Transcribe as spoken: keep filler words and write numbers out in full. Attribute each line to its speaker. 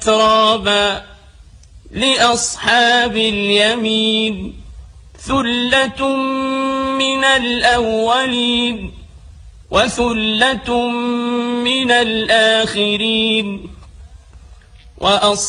Speaker 1: أترابا لأصحاب اليمين ثلة من الأولين وثلة من الآخرين. وأصحاب